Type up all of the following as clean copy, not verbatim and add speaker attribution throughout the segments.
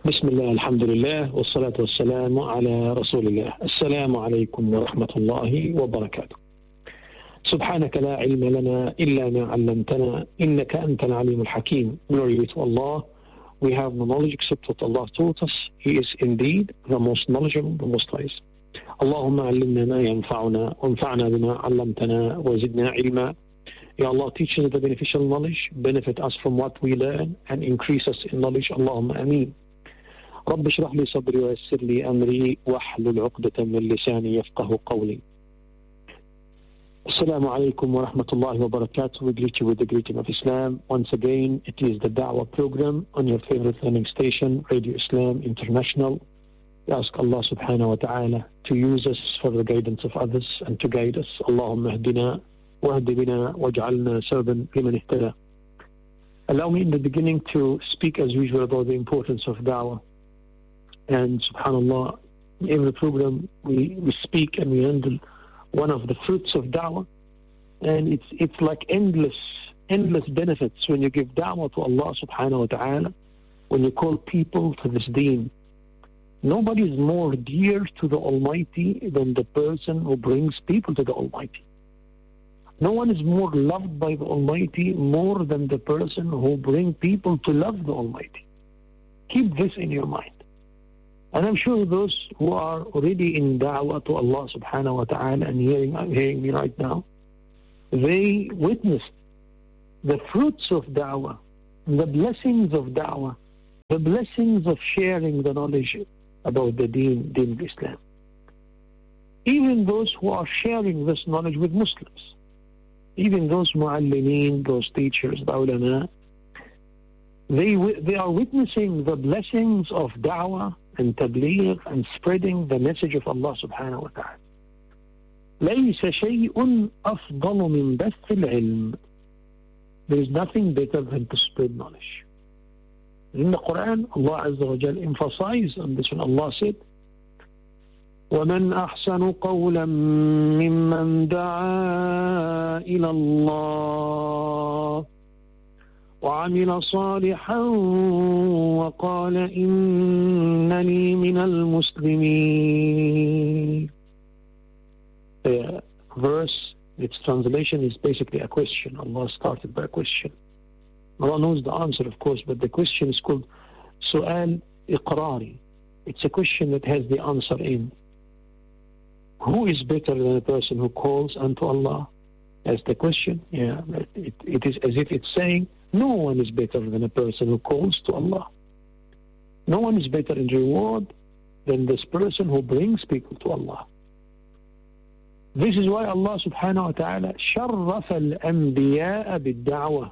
Speaker 1: بسم الله الحمد لله والصلاة والسلام على رسول الله. السلام عليكم ورحمة الله وبركاته. سبحانك لا علم لنا إلا ما علمتنا إنك أنت العليم الحكيم. Glory be to Allah. We have no knowledge except what Allah taught us. He is indeed the most knowledgeable, the most wise. اللهم علمنا ما ينفعنا وانفعنا بما علمتنا وزدنا علما. Ya Allah, teach us the beneficial knowledge, benefit us from what we learn, and increase us in knowledge. Allahumma ameen. رب اشرح لي صدري ويسر لي أمري واحلل عقدة من لساني يفقه قولي. Assalamu alaikum wa rahmatullahi wa barakatuh. We greet you with the greeting of Islam. Once again, it is the Da'wah program on your favorite learning station, Radio Islam International. We ask Allah subhanahu wa ta'ala to use us for the guidance of others and to guide us. Allahumma hdina wahdi bina waj'alna sababan liman ihtada. Allow me in the beginning to speak as usual about the importance of Da'wah. And subhanallah, in every program we speak and we handle one of the fruits of da'wah, and it's like endless benefits when you give da'wah to Allah subhanahu wa ta'ala, when you call people to this deen. Nobody is more dear to the Almighty than the person who brings people to the Almighty. No one is more loved by the Almighty more than the person who brings people to love the Almighty. Keep this in your mind. And I'm sure those who are already in da'wah to Allah subhanahu wa ta'ala and hearing me right now, they witnessed the fruits of da'wah, the blessings of da'wah, the blessings of sharing the knowledge about the deen of Islam. Even those who are sharing this knowledge with Muslims, even those mu'allimeen, those teachers, the ulama, they are witnessing the blessings of da'wah and tabligh and spreading the message of Allah subhanahu wa ta'ala. ليس شيء أفضل من بث العلم. There is nothing better than to spread knowledge. In the Quran, Allah Azza wa Jal emphasized on this when Allah said, وَمَنْ أَحْسَنُ قَوْلًا مِّمَّنْ دَعَا إِلَى اللَّهِ وعمل صالحا وقال إنني من المسلمين. The verse, its translation is basically a question. Allah started by a question. Allah knows the answer, of course, but the question is called Su'al Iqrari. It's a question that has the answer in. Who is better than a person who calls unto Allah? That's the question. Yeah, it is as if it's saying, no one is better than a person who calls to Allah. No one is better in reward than this person who brings people to Allah. This is why Allah subhanahu wa ta'ala شرف الأنبياء بالدعوة.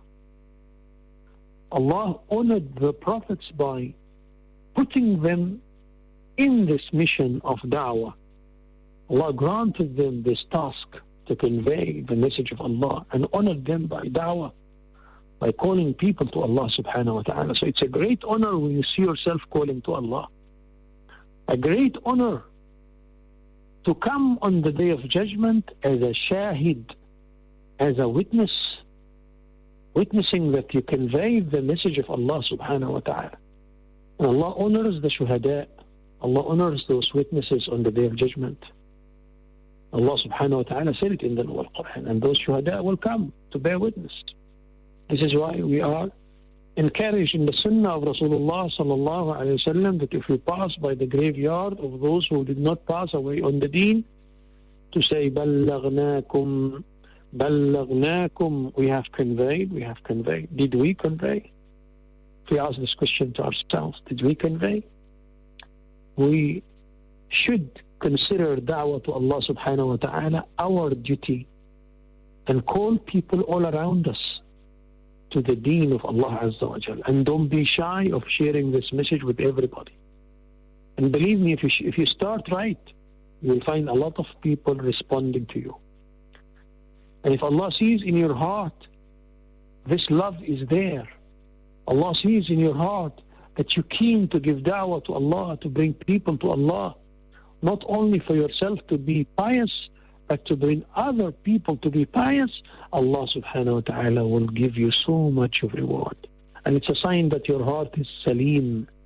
Speaker 1: Allah honored the prophets by putting them in this mission of da'wah. Allah granted them this task to convey the message of Allah and honored them by da'wah, by calling people to Allah subhanahu wa ta'ala. So it's a great honor when you see yourself calling to Allah. A great honor to come on the Day of Judgment as a shahid, as a witness, witnessing that you convey the message of Allah subhanahu wa ta'ala. And Allah honors the shuhada. Allah honors those witnesses on the Day of Judgment. Allah subhanahu wa ta'ala said it in the Quran, and those shuhada will come to bear witness. This is why we are encouraged in the sunnah of Rasulullah sallallahu alayhi wa sallam that if we pass by the graveyard of those who did not pass away on the deen, to say, بَلَّغْنَاكُمْ بَلَّغْنَاكُمْ, we have conveyed. Did we convey? If we ask this question to ourselves, did we convey? We should consider da'wah to Allah subhanahu wa ta'ala our duty and call people all around us to the deen of Allah Azza wa Jal. And don't be shy of sharing this message with everybody. And believe me, if you start right, you will find a lot of people responding to you. And if Allah sees in your heart this love is there, Allah sees in your heart that you're keen to give da'wah to Allah, to bring people to Allah, not only for yourself to be pious, but to bring other people to be pious, Allah subhanahu wa ta'ala will give you so much of reward. And it's a sign that your heart is salim,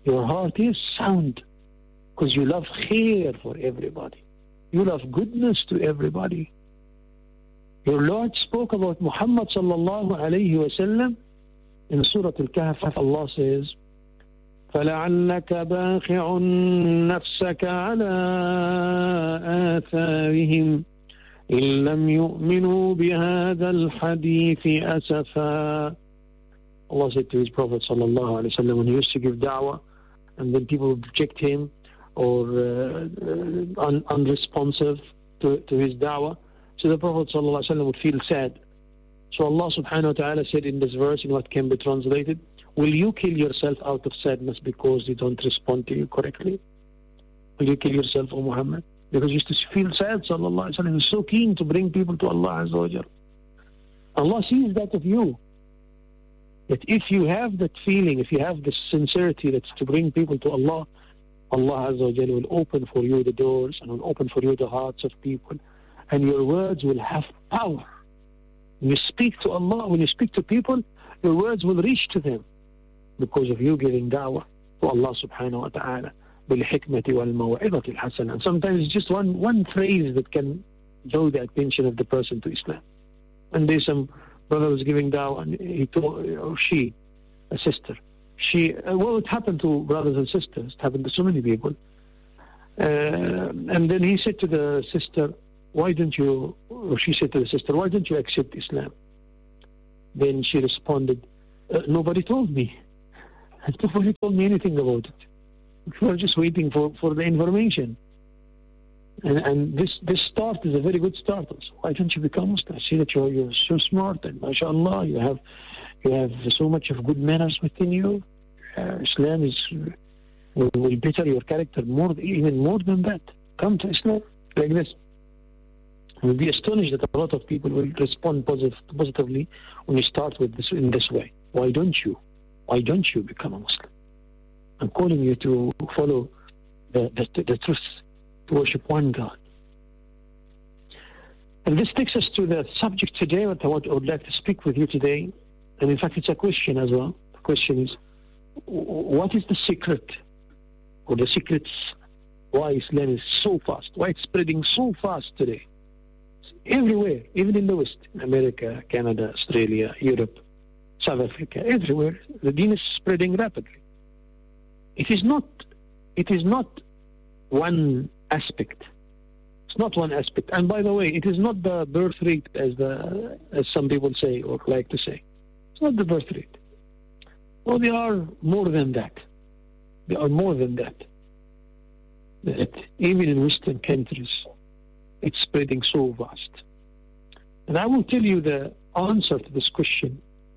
Speaker 1: Your heart is sound because you love khair for everybody. You love goodness to everybody. Your Lord spoke about Muhammad sallallahu alayhi wa sallam in Surah Al-Kahf. Allah says, فَلَعَلَّكَ بَاخِعٌ نَفْسَكَ عَلَىٰ آثَارِهِمْ إِن لَّمْ يُؤْمِنُوا بِهَذَا الْحَدِيثِ أَسَفًا. Allah said to His Prophet sallallahu alayhi wa sallam when he used to give da'wah, and then people would reject him or unresponsive to his da'wah. So the Prophet ﷺ would feel sad. So Allah subhanahu wa ta'ala said in this verse, in what can be translated, will you kill yourself out of sadness because they don't respond to you correctly? Will you kill yourself, O Muhammad? Because you used to feel sad, sallallahu alayhi wa sallam. He was so keen to bring people to Allah Azza wa Jal. Allah sees that of you. That if you have that feeling, if you have the sincerity that's to bring people to Allah, Allah Azza wa Jal will open for you the doors and will open for you the hearts of people. And your words will have power. When you speak to Allah, when you speak to people, your words will reach to them because of you giving da'wah to Allah subhanahu wa ta'ala. بِالْحِكْمَةِ وَالْمَوْعِظَةِ الْحَسَنَةِ. And sometimes it's just one phrase that can draw the attention of the person to Islam. And there's some brother was giving da'wah, and he told, or she, a sister, well, it happened to brothers and sisters, it happened to so many people. And then he said to the sister, why don't you, or she said to the sister, why don't you accept Islam? Then she responded, nobody told me. And nobody told me anything about it. We were just waiting for the information. And this start is a very good start also. Why don't you become Muslim? I see that you're so smart, and mashallah, you have so much of good manners within you. Islam will better your character even more than that. Come to Islam like this. You'll be astonished that a lot of people will respond positively when you start with this in this way. Why don't you become a Muslim? I'm calling you to follow the truth, to worship one God. And this takes us to the subject today, what I would like to speak with you today. And in fact, it's a question as well. The question is, what is the secret, or the secrets, why Islam is so fast, why it's spreading so fast today? Everywhere, even in the West, America, Canada, Australia, Europe, South Africa, everywhere, the deen is spreading rapidly. It is not one aspect. It's not one aspect. And by the way, it is not the birth rate as some people say or like to say. It's not the birth rate. No, they are more than that. They are more than that. That even in Western countries, it's spreading so fast. And I will tell you the answer to this question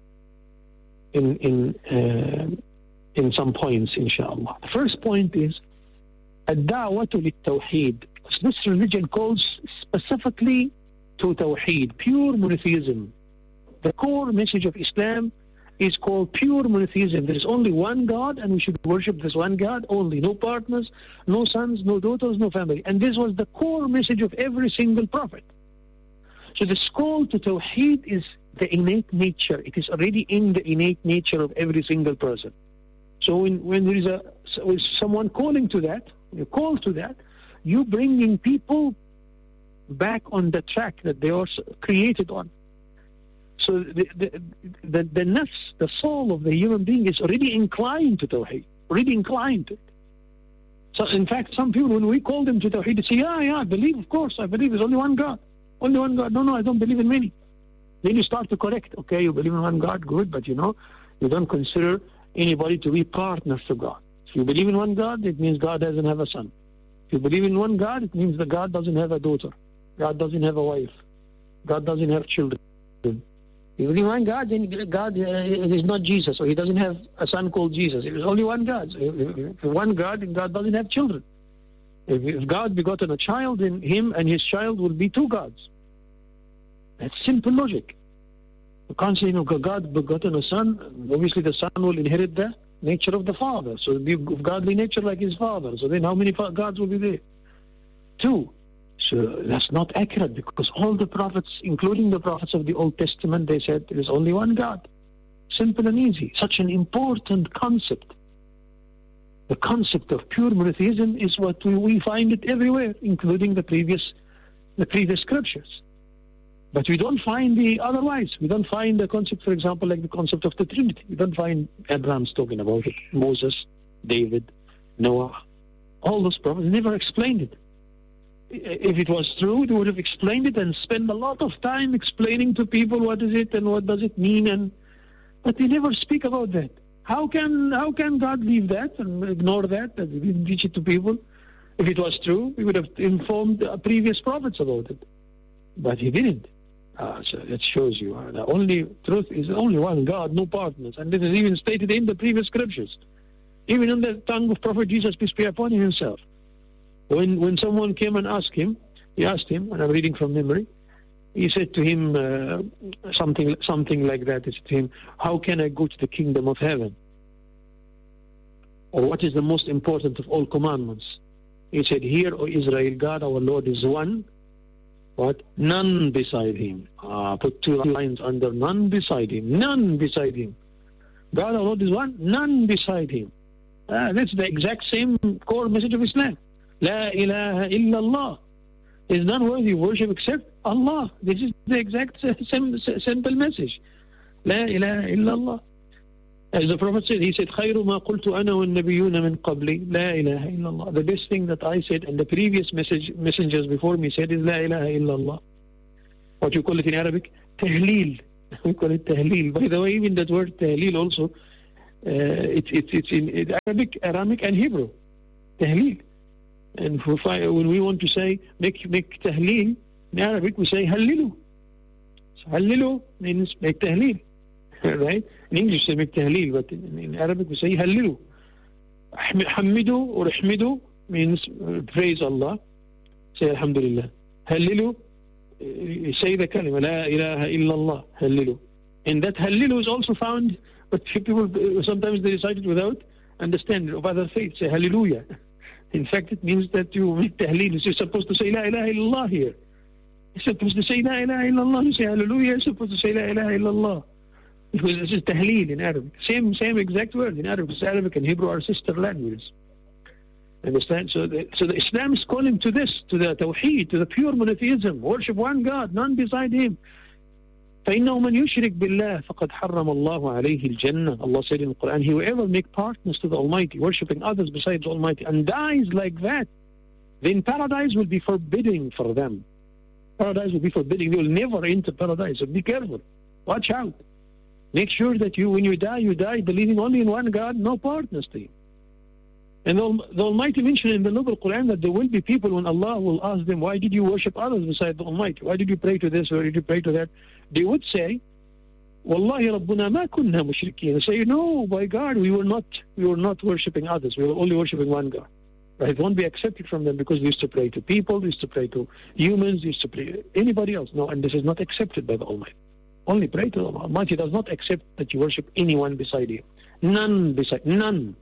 Speaker 1: in some points, inshallah. The first point is الدعوة للتوحيد. This religion calls specifically to Tawheed, pure monotheism. The core message of Islam is called pure monotheism. There is only one God, and we should worship this one God only. No partners, no sons, no daughters, no family. And this was the core message of every single prophet. So this call to Tawheed is the innate nature. It is already in the innate nature of every single person. So when there is someone calling to that, you call to that, you bringing people back on the track that they are created on. So the nafs, the soul of the human being is already inclined to Tawheed, already inclined to it. So in fact, some people, when we call them to Tawheed, they say, yeah, I believe, of course, I believe there's only one God. Only one God. No, I don't believe in many. Then you start to correct. Okay, you believe in one God, good, but you don't consider anybody to be partners to God. If you believe in one God, it means God doesn't have a son. If you believe in one God, it means that God doesn't have a daughter. God doesn't have a wife. God doesn't have children. If you believe in one God, then God is not Jesus, or He doesn't have a son called Jesus. It is only one God. So if one God, then God doesn't have children. If God begotten a child, then Him and His child will be two gods. That's simple logic. You can't say, God begotten a son. Obviously, the son will inherit the nature of the father. So it'll be of godly nature like his father. So then how many gods will be there? Two. So that's not accurate, because all the prophets, including the prophets of the Old Testament, they said there is only one God. Simple and easy. Such an important concept. The concept of pure monotheism is what we find it everywhere, including the previous scriptures. But we don't find the otherwise. We don't find the concept, for example, like the concept of the Trinity. We don't find Abraham's talking about it. Moses, David, Noah, all those prophets never explained it. If it was true, they would have explained it and spent a lot of time explaining to people what is it and what does it mean. But they never speak about that. How can God leave that and ignore that and he didn't teach it to people? If it was true, he would have informed the previous prophets about it. But he didn't. So it shows you the only truth is only one God, no partners. And this is even stated in the previous scriptures. Even in the tongue of Prophet Jesus, peace be upon him himself. When someone came and asked him, and I'm reading from memory, he said to him something like that. He said to him, how can I go to the kingdom of heaven? Or what is the most important of all commandments? He said, hear, O Israel, God our Lord is one, but none beside him. Put two lines under none beside him. None beside him. God our Lord is one, none beside him. That's the exact same core message of Islam. La ilaha illallah. There is none worthy of worship except Allah. This is the exact simple message. La ilaha illallah. As the Prophet said, he said, خَيْرُ مَا قُلْتُ أَنَا وَالنَّبِيُّونَ مِنْ قَبْلِي لَا إِلَهَ إِلَّا اللَّهِ. The best thing that I said and the previous messengers before me said is La ilaha illallah. What you call it in Arabic? Tahleel. We call it tahleel. By the way, even that word tahleel also, it's in Arabic and Hebrew. Tahleel. And when we want to say, make tahleel, in Arabic we say hallilu. So hallilu means make tahleel. Right? In English we say make tahleel, but in Arabic we say hallilu. Hamidu or ihmidu means praise Allah. Say alhamdulillah. Hallilu, say the kalima, la ilaha illallah, hallilu. And that hallilu is also found, but people sometimes they recite it without understanding of other faiths. Say hallelujah. In fact, it means that you make tahleel. You're supposed to say La ilaha illallah here. You're supposed to say La ilaha illallah. You say hallelujah. You're supposed to say La ilaha illallah. Because this is tahleel in Arabic. Same exact word in Arabic. Arabic and Hebrew are sister languages. Understand? So the Islam is calling to this, to the tawheed, to the pure monotheism. Worship one God, none beside him. فَإِنَّهُ مَنْ يُشْرِكْ بِاللَّهِ فَقَدْ حَرَّمَ اللَّهُ عَلَيْهِ الْجَنَّةِ. Allah said in the Quran, whoever make partners to the Almighty, worshipping others besides the Almighty, and dies like that, then paradise will be forbidding for them. Paradise will be forbidding. They will never enter paradise. So be careful. Watch out. Make sure that when you die believing only in one God, no partners to him. And the Almighty mentioned in the Noble Quran that there will be people when Allah will ask them, why did you worship others besides the Almighty? Why did you pray to this? Why did you pray to that? They would say, Wallahi Rabbuna ma kunna mushrikeen. They say, no, by God, we were not worshipping others. We were only worshipping one God. Right? It won't be accepted from them because we used to pray to people, we used to pray to humans, we used to pray to anybody else. No, and this is not accepted by the Almighty. Only pray to the Almighty. Does not accept that you worship anyone beside him. None beside him.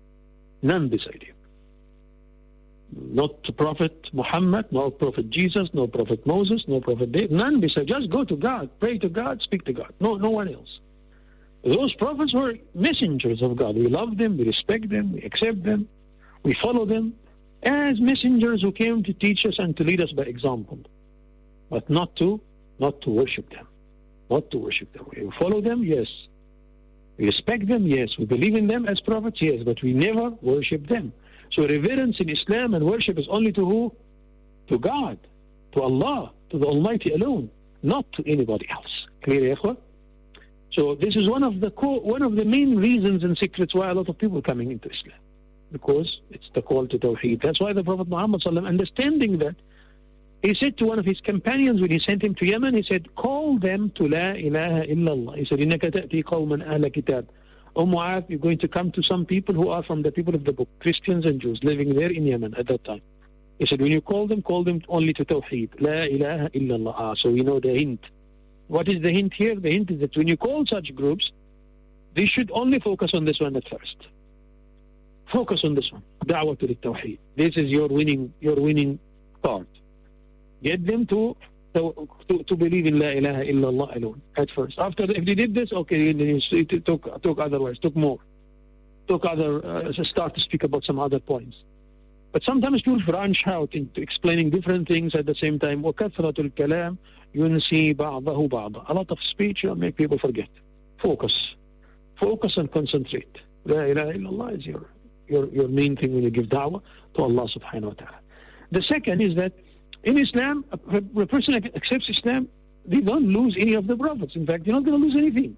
Speaker 1: Not to Prophet Muhammad, no Prophet Jesus, no Prophet Moses, no Prophet David, none beside. Just go to God, pray to God, speak to God. No one else. Those prophets were messengers of God. We love them, we respect them, we accept them, we follow them as messengers who came to teach us and to lead us by example. But not to worship them. Not to worship them. We follow them, yes. We respect them, yes. We believe in them as prophets, yes. But we never worship them. So reverence in Islam and worship is only to who? To God, to Allah, to the Almighty alone, not to anybody else. Clear, Ikhwa? So this is one of the main reasons and secrets why a lot of people are coming into Islam. Because it's the call to Tawheed. That's why the Prophet Muhammad sallallahu understanding that, he said to one of his companions when he sent him to Yemen, he said, call them to La ilaha illallah. He said, إِنَّكَ تَأْتِي قَوْمًا أَهْلَ كِتَابٍ. O Mu'adh, you're going to come to some people who are from the people of the book, Christians and Jews, living there in Yemen at that time. He said, when you call them only to Tawheed. La ilaha illallah. So we know the hint. What is the hint here? The hint is that when you call such groups, they should only focus on this one at first. Focus on this one. Da'wah to the Tawheed. This is your winning part. Get them to believe in La ilaha illallah alone at first. After, if they did this, okay, then it took otherwise, took more. start to speak about some other points. But sometimes people branch out into explaining different things at the same time. وَكَثْرَةُ الْكَلَامِ يُنْسِي بَعْضَهُ بَعْضًا. A lot of speech will make people forget. Focus and concentrate. La ilaha illallah is your main thing when you give da'wah to Allah subhanahu wa ta'ala. The second is that in Islam, a person accepts Islam, they don't lose any of the prophets. In fact, you're not going to lose anything.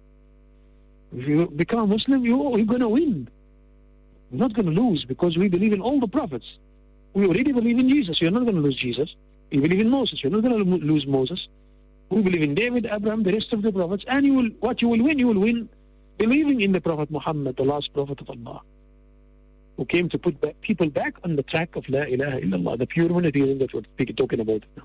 Speaker 1: If you become a Muslim, you're going to win. You're not going to lose because we believe in all the prophets. We already believe in Jesus. You're not going to lose Jesus. You believe in Moses. You're not going to lose Moses. We believe in David, Abraham, the rest of the prophets. And you will win believing in the Prophet Muhammad, the last Prophet of Allah, who came to put people back on the track of La ilaha illallah, the pure monotheism that we're talking about now.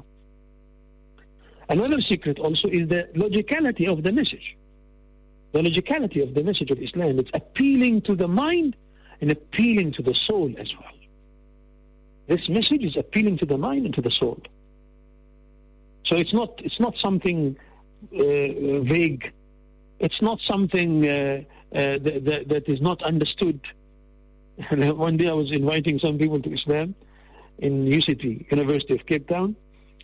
Speaker 1: Another secret also is the logicality of the message. The logicality of the message of Islam, it's appealing to the mind and appealing to the soul as well. This message is appealing to the mind and to the soul. So it's not something vague. It's not something that is not understood. One day I was inviting some people to Islam in UCT, University of Cape Town.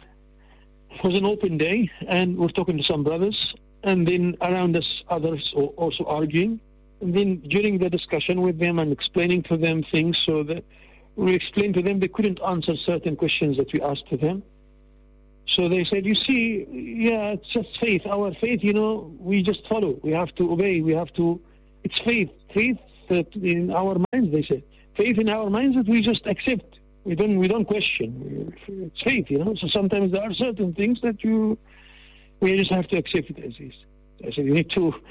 Speaker 1: It was an open day, and we're talking to some brothers, and then around us others also arguing. And then during the discussion with them and explaining to them things, so that we explained to them they couldn't answer certain questions that we asked to them. So they said, you see, yeah, it's just faith. Our faith, we just follow. We have to obey. It's faith. Faith that in our minds, they said. Faith in our minds that we just accept. We don't question. It's faith, So sometimes there are certain things that we just have to accept it as is. I said, you need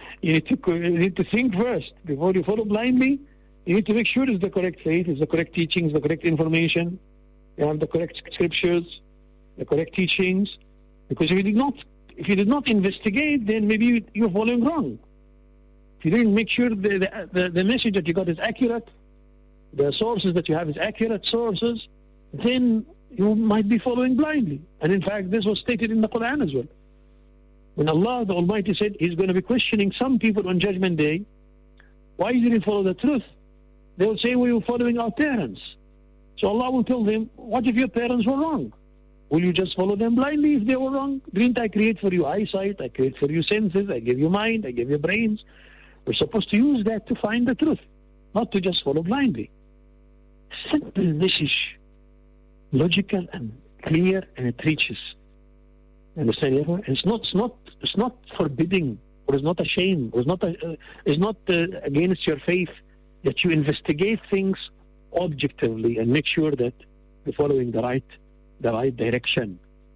Speaker 1: to think first before you follow blindly. You need to make sure it's the correct faith, it's the correct teachings, the correct information. You have the correct scriptures, the correct teachings. Because if you did not investigate, then maybe you're following wrong. If you didn't make sure the message that you got is accurate, the sources that you have is accurate sources, then you might be following blindly. And in fact, this was stated in the Quran as well. When Allah the Almighty said He's going to be questioning some people on Judgment Day, why didn't you follow the truth? They will say, we were following our parents. So Allah will tell them, what if your parents were wrong? Will you just follow them blindly if they were wrong? Didn't I create for you eyesight? I create for you senses. I gave you mind. I gave you brains. We're supposed to use that to find the truth, not to just follow blindly. Simple message, logical and clear, and it reaches. Understand? It's not forbidding, or it's not a shame, or it's not against your faith that you investigate things objectively and make sure that you're following the right direction.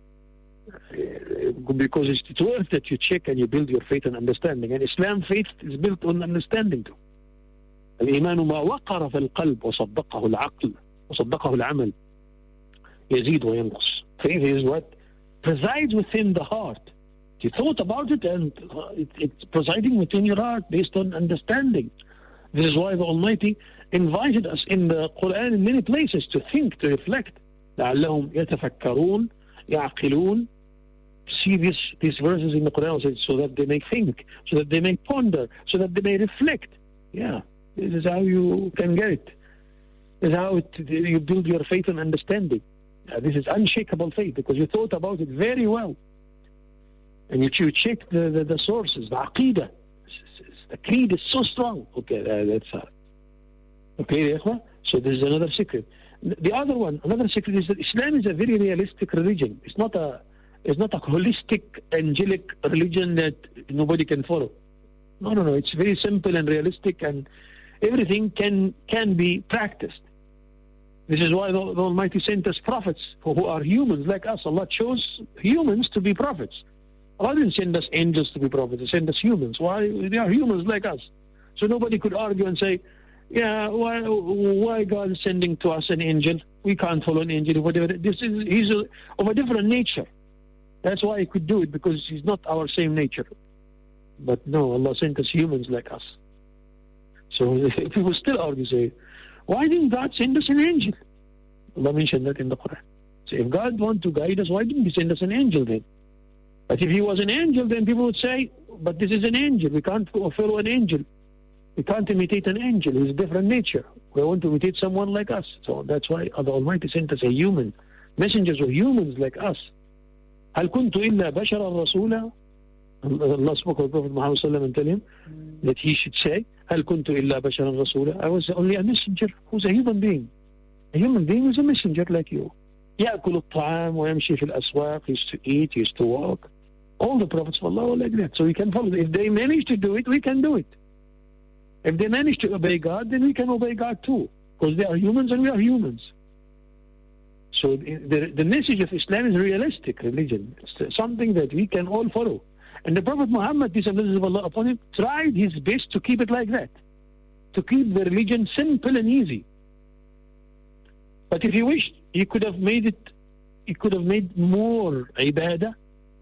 Speaker 1: Because it's worth that you check and you build your faith and understanding. And Islam faith is built on understanding too. الإيمان ما وقر في القلب وصدقه العقل وصدقه العمل يزيد وينقص. Faith is what presides within the heart. You thought about it and it's presiding within your heart based on understanding. This is why the Almighty invited us in the Quran in many places to think, to reflect. لعلهم يتفكرون يعقلون. See these verses in the Quran so that they may think, so that they may ponder, so that they may reflect. Yeah, this is how you can get it. This is how you build your faith and understanding. This is unshakable faith because you thought about it very well. And you check the sources, the aqidah. The creed is so strong. Okay, that's okay, so this is another secret. Another secret is that Islam is a very realistic religion. It's not a holistic, angelic religion that nobody can follow. No. It's very simple and realistic, and everything can be practiced. This is why the Almighty sent us prophets who are humans like us. Allah chose humans to be prophets. Allah didn't send us angels to be prophets. He sent us humans. Why? They are humans like us. So nobody could argue and say, yeah, why God is sending to us an angel? We can't follow an angel. Whatever. He's of a different nature. That's why He could do it, because He's not our same nature. But no, Allah sent us humans like us. So people still argue, say, why didn't God send us an angel? Allah mentioned that in the Quran. So if God wanted to guide us, why didn't He send us an angel then? But if He was an angel, then people would say, but this is an angel. We can't follow an angel. We can't imitate an angel. He's a different nature. We want to imitate someone like us. So that's why the Almighty sent us a human. Messengers were humans like us. هل كنت إلا بشرا رسولا? Allah spoke to Prophet Muhammad and tell him that he should say, هل كنت إلا بشرا رسولا? I was only a messenger who's a human being. A human being is a messenger like you. يأكل الطعام ويمشي في الأسواق. He used to eat, he used to walk. All the prophets of Allah were like that. So we can follow. If they manage to do it, we can do it. If they manage to obey God, then we can obey God too. Because they are humans and we are humans. So the message of Islam is realistic religion. It's something that we can all follow. And the Prophet Muhammad, peace and blessings of Allah upon him, tried his best to keep it like that. To keep the religion simple and easy. But if he wished, he could have made more ibadah,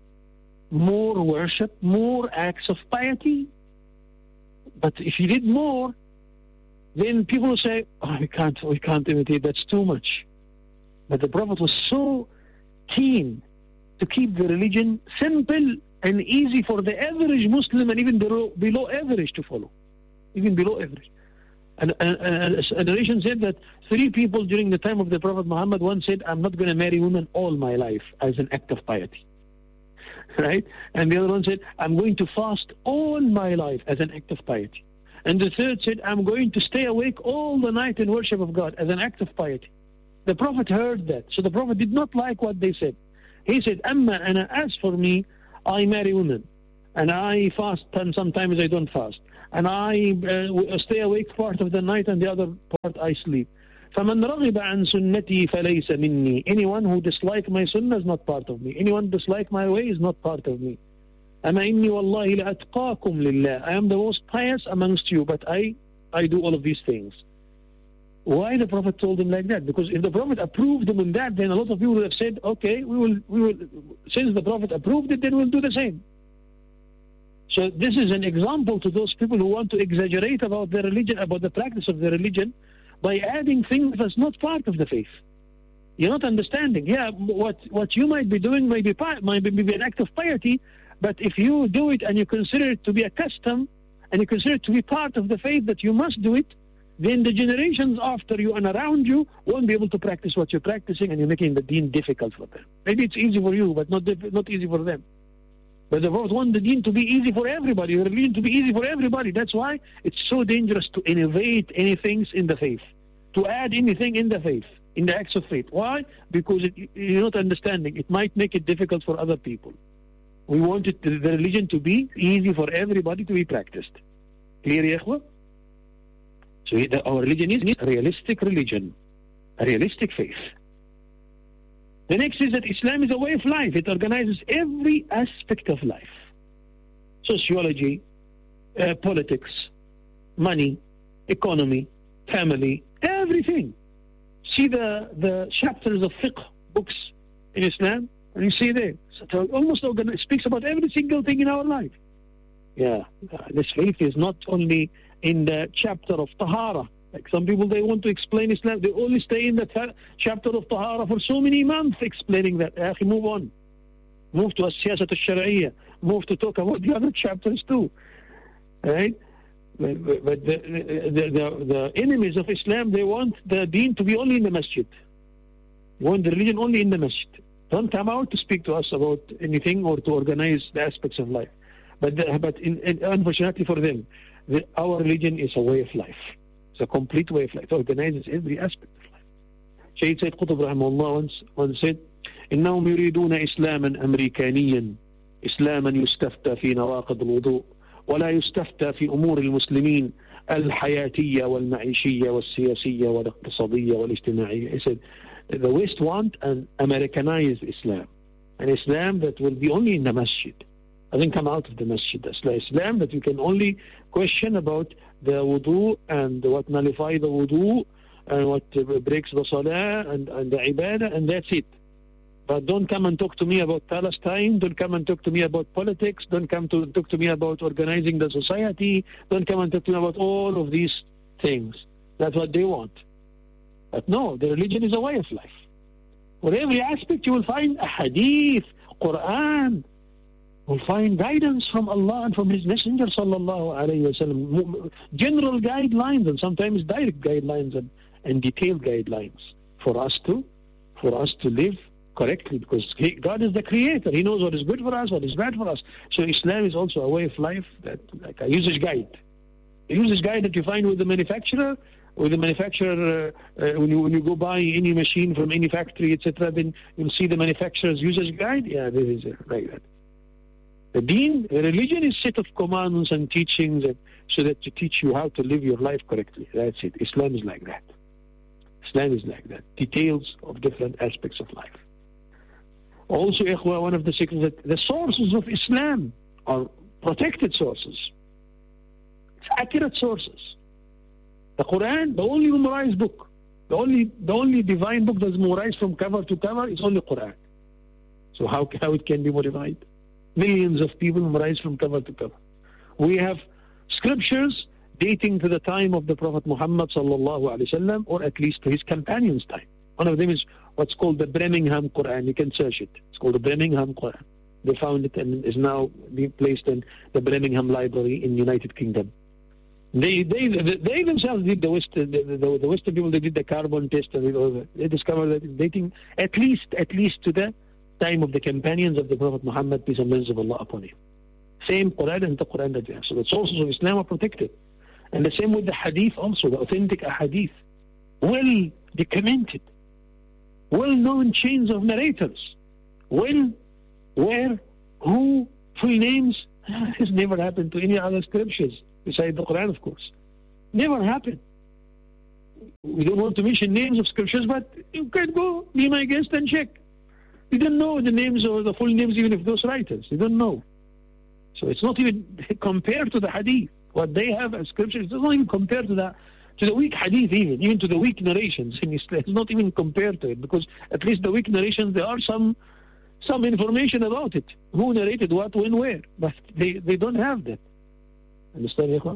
Speaker 1: more worship, more acts of piety. But if he did more, then people will say, oh, we can't imitate, that's too much. But the Prophet was so keen to keep the religion simple and easy for the average Muslim and even below average to follow. Even below average. And a narration said that 3 people during the time of the Prophet Muhammad, one said, I'm not going to marry women all my life as an act of piety. Right? And the other one said, I'm going to fast all my life as an act of piety. And the third said, I'm going to stay awake all the night in worship of God as an act of piety. The Prophet heard that. So the Prophet did not like what they said. He said, Amma ana, as for me, I marry women. And I fast, and sometimes I don't fast. And I stay awake part of the night and the other part I sleep. فَمَنْ رَغِبَ عَنْ سُنَّتِي فَلَيْسَ مِنِّي. Anyone who dislikes my sunnah is not part of me. Anyone dislike my way is not part of me. أَمَا إِنِّي وَاللَّهِ لَأَتْقَاكُمْ لِلَّهِ. I am the most pious amongst you, but I do all of these things. Why the Prophet told him like that? Because if the Prophet approved him in that, then a lot of people would have said, okay, we will, since the Prophet approved it, then we'll do the same. So this is an example to those people who want to exaggerate about their religion, about the practice of their religion, by adding things that's not part of the faith. You're not understanding. Yeah, what you might be doing might be an act of piety, but if you do it and you consider it to be a custom, and you consider it to be part of the faith that you must do it, then the generations after you and around you won't be able to practice what you're practicing, and you're making the deen difficult for them. Maybe it's easy for you, but not easy for them. But the Prophet wanted the deen to be easy for everybody, the religion to be easy for everybody. That's why it's so dangerous to innovate anything in the faith, to add anything in the faith, in the acts of faith. Why? Because you're not understanding. It might make it difficult for other people. We want the religion to be easy for everybody to be practiced. Clear, ya ikhwa? So our religion is a realistic religion, a realistic faith. The next is that Islam is a way of life. It organizes every aspect of life. Sociology, politics, money, economy, family, everything. See the chapters of fiqh books in Islam, and you see there, so almost speaks about every single thing in our life. Yeah, this faith is not only in the chapter of Tahara. Like some people, they want to explain Islam. They only stay in the chapter of Tahara for so many months explaining that. Move on. Move to As-Siyasat Al-Shar'iyya. Move to talk about the other chapters too. Right? But the enemies of Islam, they want the deen to be only in the masjid. They want the religion only in the masjid. Don't come out to speak to us about anything or to organize the aspects of life. But unfortunately for them, our religion is a way of life. It's a complete way of life. It organizes every aspect of life. Shaykh Sayyid Qutb rahimahullah once said, إنهم يريدون إسلاما أمريكانيا إسلاما يستفتى في نواقض الوضوء ولا يستفتى في أمور المسلمين الحياتية والمعيشية والسياسية والاقتصادية والاجتماعية. He said, the West want an Americanized Islam, an Islam that will be only in the masjid. Doesn't come out of the masjid. Islam that you can only question about the wudu and what nullify the wudu and what breaks the salah and the ibadah, and that's it. But don't come and talk to me about Palestine. Don't come and talk to me about politics. Don't come to talk to me about organizing the society. Don't come and talk to me about all of these things. That's what they want. But no, the religion is a way of life. For every aspect you will find a hadith, Quran. will find guidance from Allah and from His Messenger sallallahu alayhi wa sallam. General guidelines and sometimes direct guidelines and detailed guidelines for us to live correctly, because God is the creator. He knows what is good for us, what is bad for us. So Islam is also a way of life, that like a user's guide. A user's guide that you find with the manufacturer. When you go buy any machine from any factory, etc., then you'll see the manufacturer's user's guide. Yeah, this is like that. The deen, the religion, is a set of commands and teachings so that to teach you how to live your life correctly. That's it. Islam is like that. Islam is like that. Details of different aspects of life. Also, ikhwa, one of the secrets that the sources of Islam are protected sources. It's accurate sources. The Quran, the only memorized book, the only divine book that's memorized from cover to cover is only Quran. So how it can be modified? Millions of people memorize from cover to cover. We have scriptures dating to the time of the Prophet Muhammad sallallahu alaihi wasallam, or at least to his companions' time. One of them is what's called the Birmingham Quran. You can search it. It's called the Birmingham Quran. They found it and is now being placed in the Birmingham Library in United Kingdom. They themselves did the Western people. They did the carbon test and they discovered that it's dating at least to the time of the companions of the Prophet Muhammad, peace and blessings of Allah upon him. Same Quran as the Quran that we have. So the sources of Islam are protected. And the same with the hadith also, the authentic hadith. Well documented. Well-known chains of narrators. When, where, who, full names. This never happened to any other scriptures besides the Quran, of course. Never happened. We don't want to mention names of scriptures, but you can go, be my guest and check. You don't know the names or the full names even of those writers. You don't know. So it's not even compared to the hadith. What they have as scriptures, it's not even compared to the weak hadith even to the weak narrations in Islam. It's not even compared to it, because at least the weak narrations, there are some information about it. Who narrated what, when, where. But they don't have that. Understand, Ikhwan?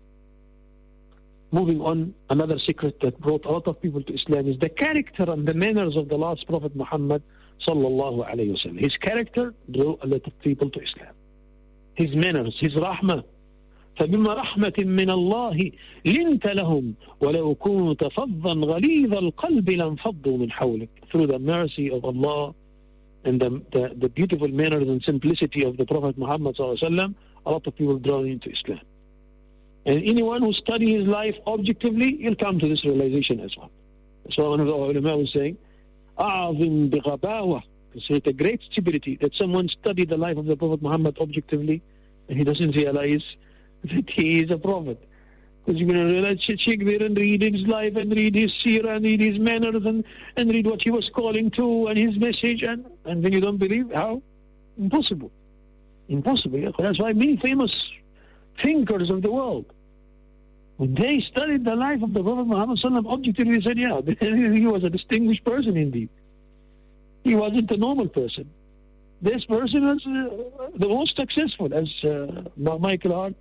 Speaker 1: Moving on, another secret that brought a lot of people to Islam is the character and the manners of the last Prophet Muhammad sallallahu alayhi wa sallam. His character drew a lot of people to Islam. His manners, his rahmah. فبما رحمة من الله لنت لهم ولو كنت فظا غليظ القلب لانفضوا من حولك. Through the mercy of Allah and the beautiful manners and simplicity of the Prophet Muhammad sallallahu alaihi wasallam, a lot of people drawn into Islam. And anyone who studies his life objectively, he'll come to this realization as well. So one of the ulama was saying, أعظم بغباوة. It's a great stupidity that someone studied the life of the Prophet Muhammad objectively and he doesn't realize that he is a prophet. Because you're going to realize, check there and read his life and read his seerah and read his manners and read what he was calling to and his message, and then you don't believe? How? Impossible. Impossible. That's why many famous thinkers of the world, when they studied the life of the Prophet Muhammad objectively, they said, yeah, he was a distinguished person indeed. He wasn't a normal person. This person was the most successful, as Michael Hart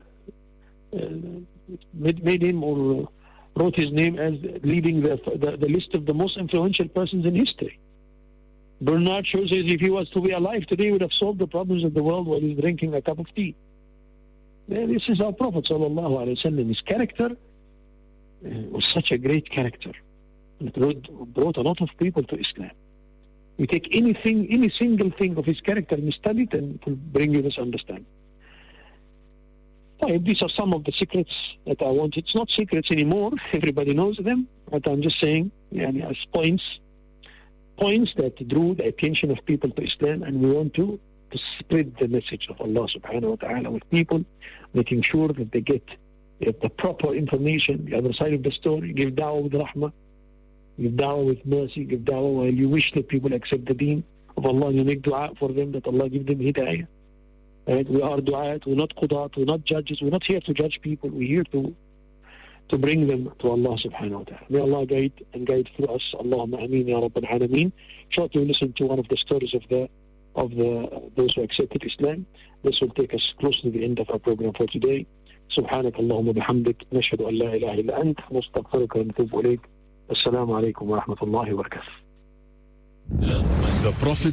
Speaker 1: made him, or wrote his name as leading the list of the most influential persons in history. Bernard Shaw says if he was to be alive today, he would have solved the problems of the world while he's drinking a cup of tea. This is our Prophet sallallahu alaihi wasallam. His character was such a great character. It brought a lot of people to Islam. You take any single thing of his character and study it, and it will bring you this understanding. These are some of the secrets that I want. It's not secrets anymore. Everybody knows them. But I'm just saying, as points that drew the attention of people to Islam, and we want to spread the message of Allah subhanahu wa ta'ala with people, making sure that they get the proper information, the other side of the story, give da'wah with rahmah, give da'wah with mercy, give da'wah while you wish that people accept the deen of Allah, and you make dua for them that Allah give them hidayah. Right? We are du'at, we're not qudat, we're not judges, we're not here to judge people, we're here to bring them to Allah subhanahu wa ta'ala. May Allah guide through us. Allahumma ameen ya Rabbil Alameen. Shortly listen to one of the stories of those who accepted Islam. This will take us close to the end of our program for today. سبحانك اللهم وبحمدك نشهد أن لا إله إلا أنت نستغفرك ونتوب إليك. السلام عليكم ورحمة الله وبركاته.
Speaker 2: The Prophet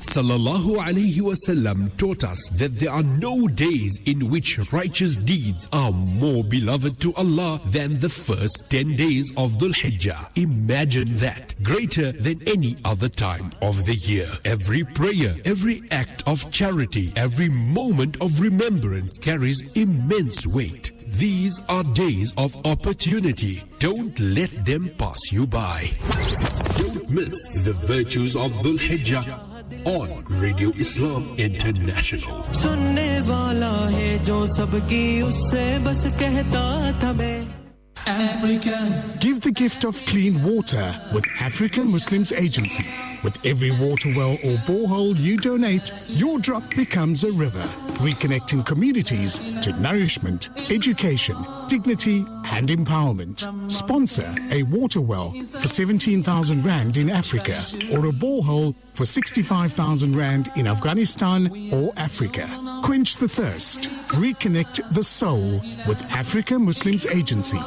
Speaker 2: ﷺ taught us that there are no days in which righteous deeds are more beloved to Allah than the first 10 days of Dhul Hijjah. Imagine that, greater than any other time of the year. Every prayer, every act of charity, every moment of remembrance carries immense weight. These are days of opportunity. Don't let them pass you by. Don't miss the virtues of Dhul Hijjah on Radio Islam International.
Speaker 3: Africa. Give the gift of clean water with African Muslims Agency. With every water well or borehole you donate, your drop becomes a river, reconnecting communities to nourishment, education, dignity and empowerment. Sponsor a water well for 17,000 Rand in Africa or a borehole for 65,000 Rand in Afghanistan or Africa. Quench the thirst. Reconnect the soul with Africa Muslims Agency.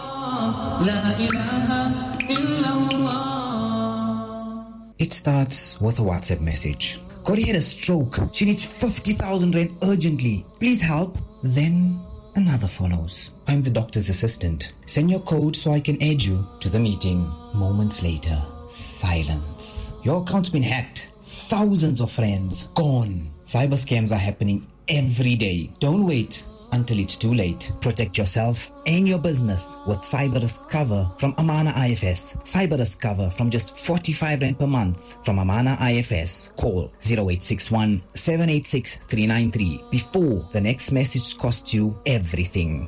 Speaker 4: It starts with a WhatsApp message. Corey had a stroke. She needs 50,000 Rand urgently. Please help. Then another follows. I'm the doctor's assistant. Send your code so I can add you to the meeting. Moments later, silence. Your account's been hacked. Thousands of friends gone. Cyber scams are happening every day. Don't wait until it's too late. Protect yourself and your business with Cyber Risk Cover from Amana IFS. Cyber Risk Cover from just 45 Rand per month from Amana IFS. Call 0861 786 393 before the next message costs you everything.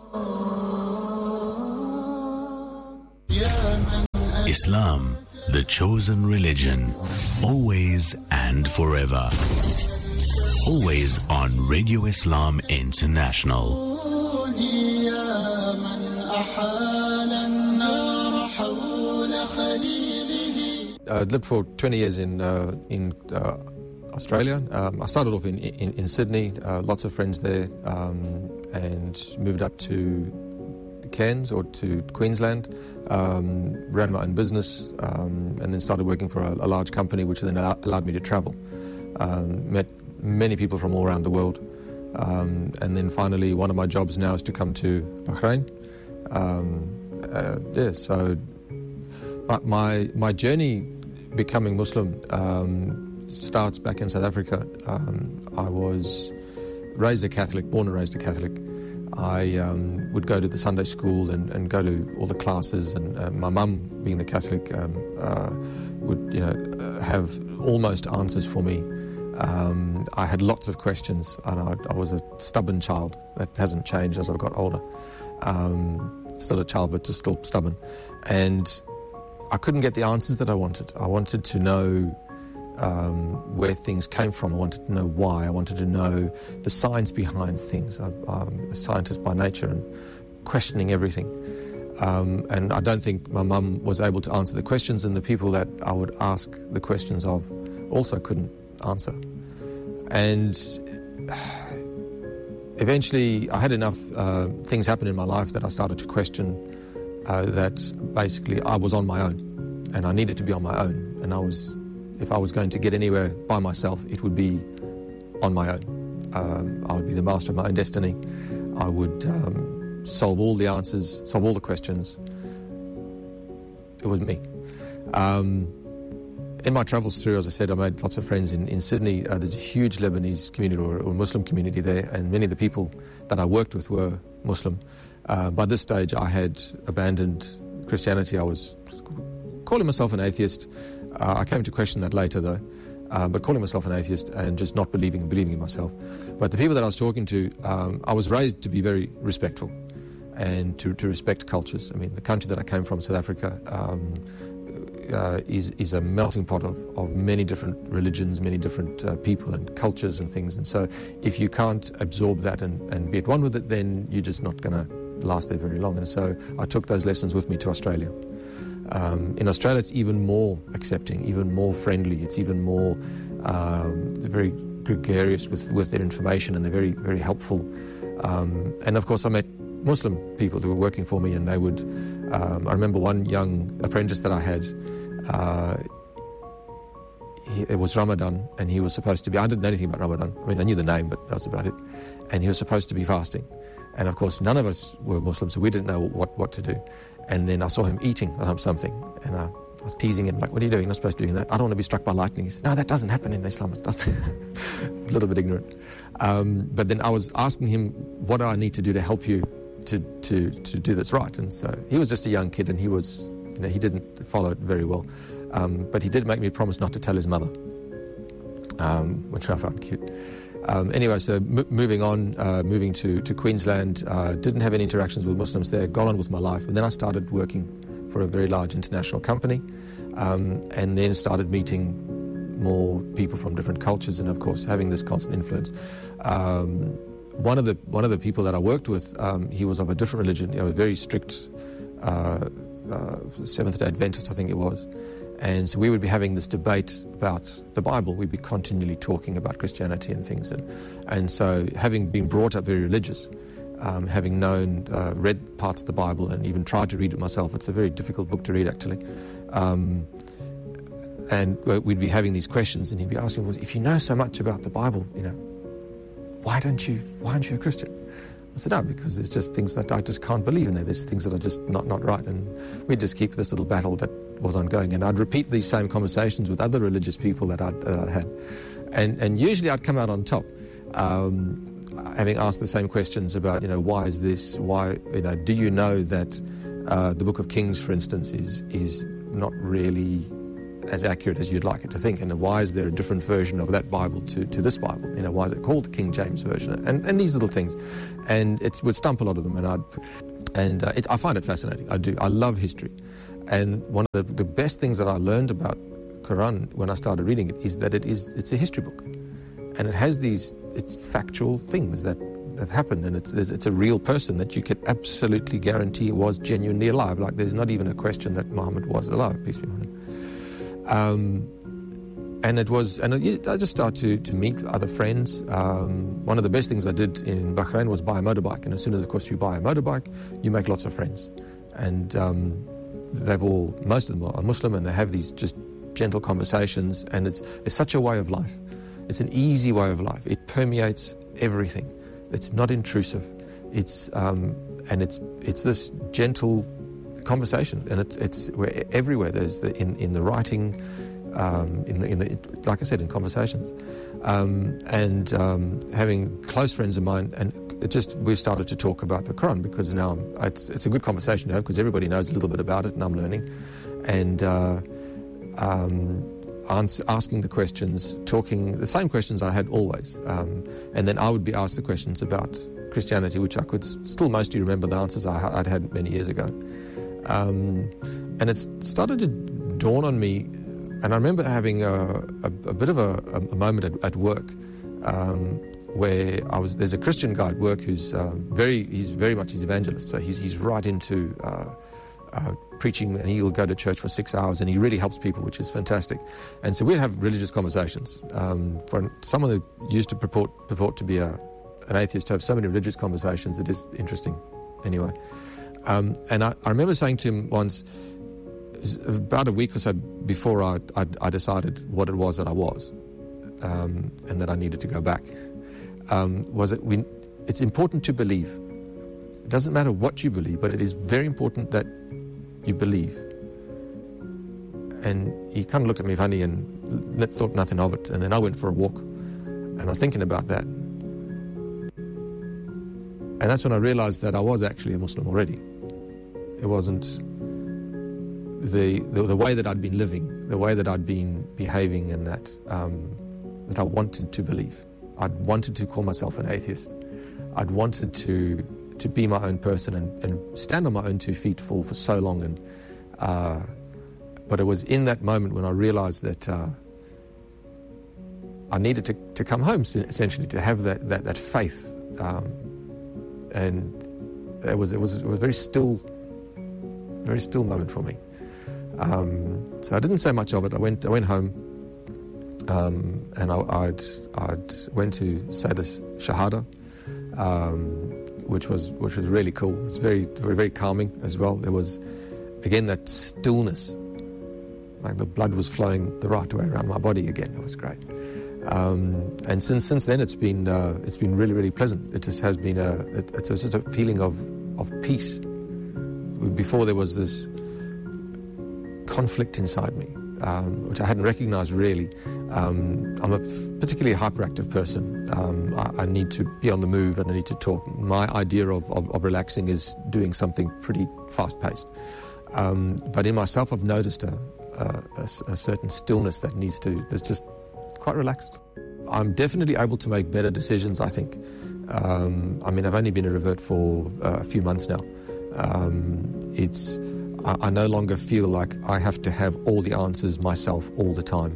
Speaker 5: Islam, the chosen religion, always and forever. Always on Radio Islam International.
Speaker 6: I lived for 20 years in Australia. I started off in Sydney, lots of friends there, and moved up to Cairns or to Queensland, ran my own business, and then started working for a large company which then allowed me to travel. Met many people from all around the world, and then finally one of my jobs now is to come to Bahrain. So my journey becoming Muslim starts back in South Africa. I was raised a Catholic, born and raised a Catholic. I would go to the Sunday school and go to all the classes, and my mum, being the Catholic, would have almost answers for me. I had lots of questions, and I was a stubborn child. That hasn't changed as I've got older. Still a child, but just still stubborn. And I couldn't get the answers that I wanted. I wanted to know where things came from. I wanted to know why. I wanted to know the science behind things. I'm a scientist by nature and questioning everything. And I don't think my mum was able to answer the questions, and the people that I would ask the questions of also couldn't answer. And eventually I had enough things happen in my life that I started to question that basically I was on my own, and I needed to be on my own. And if I was going to get anywhere by myself, it would be on my own. I would be the master of my own destiny. I would solve all the answers, solve all the questions. It was me. In my travels through, as I said, I made lots of friends in Sydney. There's a huge Lebanese community or Muslim community there, and many of the people that I worked with were Muslim. By this stage, I had abandoned Christianity. I was calling myself an atheist. I came to question that later, though. But calling myself an atheist and just not believing in myself. But the people that I was talking to, I was raised to be very respectful and to respect cultures. I mean, the country that I came from, South Africa, is a melting pot of many different religions, many different people and cultures and things. And so if you can't absorb that and be at one with it, then you're just not going to last there very long. And so I took those lessons with me to Australia. In Australia, it's even more accepting, even more friendly. It's even more, they're very gregarious with their information, and they're very, very helpful. And of course, I met Muslim people who were working for me, and they would, I remember one young apprentice that I had, it was Ramadan, and he was supposed to be, I didn't know anything about Ramadan. I mean, I knew the name, but that was about it. And he was supposed to be fasting. And of course, none of us were Muslims, so we didn't know what to do. And then I saw him eating something, and I was teasing him, like, what are you doing? You're not supposed to be doing that. I don't want to be struck by lightning. He said, no, that doesn't happen in Islam. It doesn't. A little bit ignorant. But then I was asking him, what do I need to do to help you to do this right? And so he was just a young kid, and he was, he didn't follow it very well. But he did make me promise not to tell his mother, which I found cute. Anyway, so moving on, moving to Queensland, didn't have any interactions with Muslims there, got on with my life. And then I started working for a very large international company, and then started meeting more people from different cultures, and of course having this constant influence. One of the people that I worked with, he was of a different religion, a very strict Seventh-day Adventist, I think it was. And so we would be having this debate about the Bible. We'd be continually talking about Christianity and things. And so having been brought up very religious, having known, read parts of the Bible and even tried to read it myself, it's a very difficult book to read, actually. And we'd be having these questions, and he'd be asking, well, if you know so much about the Bible, why aren't you a Christian? I said, no, because there's just things that I just can't believe in there. There's things that are just not right. And we'd just keep this little battle that was ongoing. And I'd repeat these same conversations with other religious people that I'd had. And usually I'd come out on top, having asked the same questions about, why is this? Why, do you know that the Book of Kings, for instance, is not really as accurate as you'd like it to think? And why is there a different version of that Bible to this Bible? Why is it called the King James Version? And these little things. And it would stump a lot of them. I find it fascinating. I do. I love history. And one of the best things that I learned about Quran when I started reading it is that it's a history book. And it has it's factual things that have happened. And it's a real person that you could absolutely guarantee was genuinely alive. Like, there's not even a question that Muhammad was alive, peace be upon him. And I just started to meet other friends. One of the best things I did in Bahrain was buy a motorbike. And as soon as, of course, you buy a motorbike, you make lots of friends. And most of them are Muslim, and they have these just gentle conversations. And it's such a way of life. It's an easy way of life. It permeates everything. It's not intrusive. It's this gentle conversation, and it's everywhere. There's in the writing, like I said, in conversations, and having close friends of mine, and we started to talk about the Quran, because now it's a good conversation to have, because everybody knows a little bit about it, and I'm learning, and asking the questions, talking the same questions I had always, and then I would be asked the questions about Christianity, which I could still mostly remember the answers I'd had many years ago. And it started to dawn on me, and I remember having a bit of a moment at work, where there's a Christian guy at work who's very much his evangelist, so he's right into preaching, and he'll go to church for 6 hours, and he really helps people, which is fantastic. And so we'd have religious conversations. For someone who used to purport to be an atheist, to have so many religious conversations, it is interesting. Anyway. And I remember saying to him once, about a week or so before I decided what it was that I was, and that I needed to go back, was that it's important to believe. It doesn't matter what you believe, but it is very important that you believe. And he kind of looked at me funny and thought nothing of it. And then I went for a walk, and I was thinking about that. And that's when I realized that I was actually a Muslim already. It wasn't the way that I'd been living, the way that I'd been behaving, and that I wanted to believe. I'd wanted to call myself an atheist. I'd wanted to be my own person and stand on my own 2 feet for so long. And but it was in that moment when I realized that I needed to come home, essentially, to have that faith. And it was a very still moment for me. So I didn't say much of it. I went home, and I went to say this Shahada, which was really cool. It was very, very, very calming as well. There was, again, that stillness. Like the blood was flowing the right way around my body again. It was great. And since then, it's been really, really pleasant. It just has been it's just a feeling of peace. Before there was this conflict inside me, which I hadn't recognized really. I'm a particularly hyperactive person. I need to be on the move and I need to talk. My idea of relaxing is doing something pretty fast-paced. But in myself, I've noticed a certain stillness that's just quite relaxed. I'm definitely able to make better decisions, I think. I've only been a revert for a few months now. I no longer feel like I have to have all the answers myself all the time.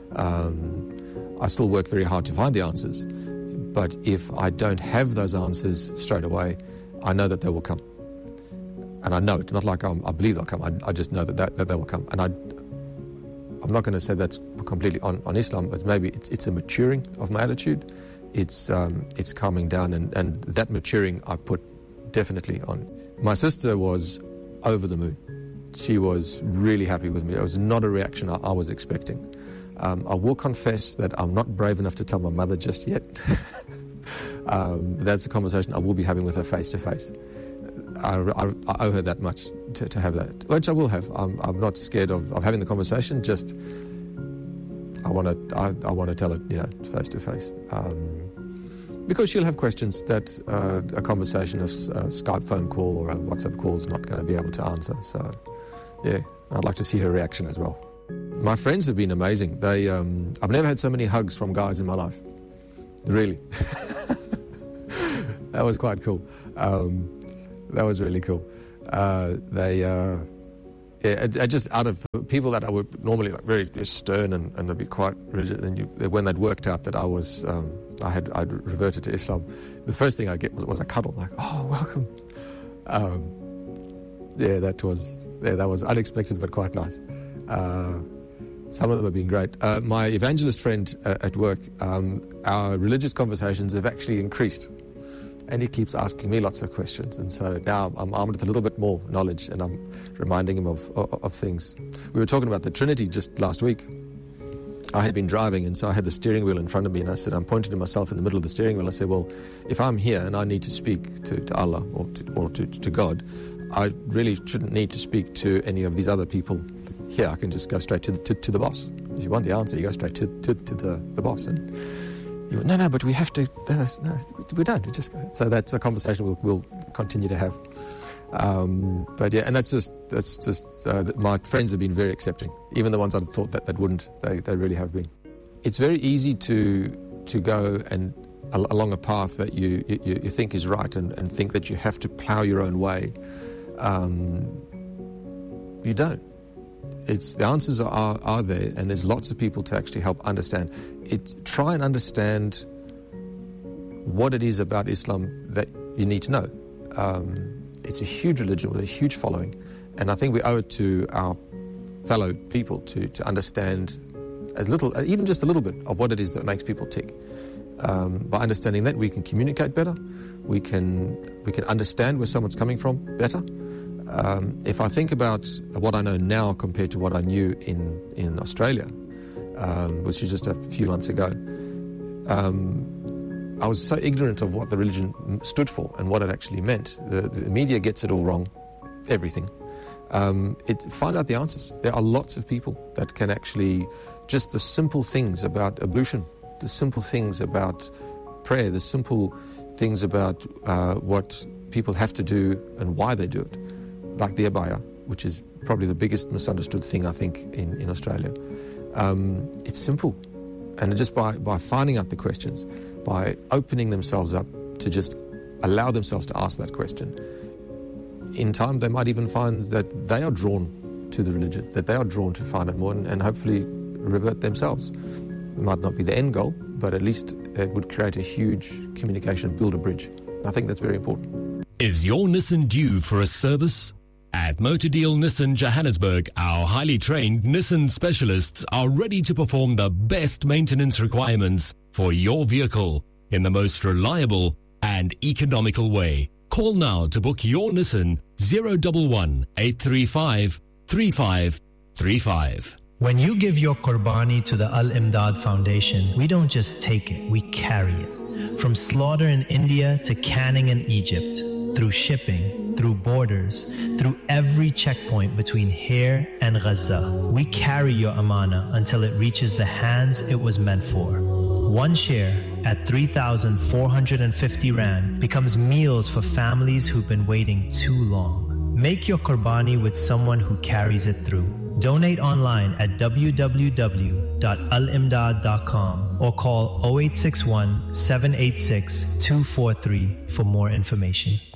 Speaker 6: I still work very hard to find the answers, but if I don't have those answers straight away, I know that they will come. And I know it, not like I believe they'll come, I just know that they will come. And I'm not going to say that's completely on Islam, but maybe it's a maturing of my attitude. It's calming down, and that maturing I put definitely on. My sister was over the moon. She was really happy with me. It was not a reaction I was expecting. I will confess that I'm not brave enough to tell my mother just yet. That's a conversation I will be having with her face to face. I owe her that much to have that, which I will have. I'm not scared of having the conversation. Just I want to tell it, face to face, because she'll have questions that a conversation of a Skype phone call or a WhatsApp call is not going to be able to answer. So, yeah, I'd like to see her reaction as well. My friends have been amazing. I've never had so many hugs from guys in my life. Really, that was quite cool. That was really cool. Just out of people that I would normally like very stern and they'd be quite rigid, and when they'd worked out that I'd reverted to Islam, the first thing I'd get was a cuddle, like, oh, welcome. That was unexpected but quite nice. Some of them have been great. My evangelist friend at work, our religious conversations have actually increased. And he keeps asking me lots of questions. And so now I'm armed with a little bit more knowledge and I'm reminding him of things. We were talking about the Trinity just last week. I had been driving, and so I had the steering wheel in front of me, and I'm pointing to myself in the middle of the steering wheel. I said, well, if I'm here and I need to speak to Allah or to God, I really shouldn't need to speak to any of these other people here. I can just go straight to the boss. If you want the answer, you go straight to the boss. And he went, no, but we have to. No, we don't. We just go. So that's a conversation we'll continue to have. But yeah, and that's just my friends have been very accepting. Even the ones I thought that wouldn't, they really have been. It's very easy to go and along a path that you think is right and think that you have to plough your own way. You don't. The answers are there, and there's lots of people to actually help understand. Try and understand what it is about Islam that you need to know. It's a huge religion with a huge following, and I think we owe it to our fellow people to understand even just a little bit of what it is that makes people tick. By understanding that, we can communicate better, we can understand where someone's coming from better. If I think about what I know now compared to what I knew in Australia, which is just a few months ago, I was so ignorant of what the religion stood for and what it actually meant. The media gets it all wrong, everything. Find out the answers. There are lots of people that can actually, just the simple things about ablution, the simple things about prayer, the simple things about what people have to do and why they do it, like the abaya, which is probably the biggest misunderstood thing, I think, in Australia. It's simple. And just by finding out the questions, by opening themselves up to just allow themselves to ask that question, in time they might even find that they are drawn to the religion, that they are drawn to find out more and hopefully revert themselves. It might not be the end goal, but at least it would create a huge communication, build a bridge. I think that's very important.
Speaker 7: Is your Nissan due for a service? At Motor Deal Nissan Johannesburg, our highly trained Nissan specialists are ready to perform the best maintenance requirements for your vehicle in the most reliable and economical way. Call now to book your Nissan 011 835 3535.
Speaker 8: When you give your Qurbani to the Al-Imdad Foundation, we don't just take it, we carry it. From slaughter in India to canning in Egypt, through shipping, through borders, through every checkpoint between here and Gaza, we carry your amana until it reaches the hands it was meant for. One share at 3,450 Rand becomes meals for families who've been waiting too long. Make your Qurbani with someone who carries it through. Donate online at www.alimdad.com or call 0861 786 243 for more information.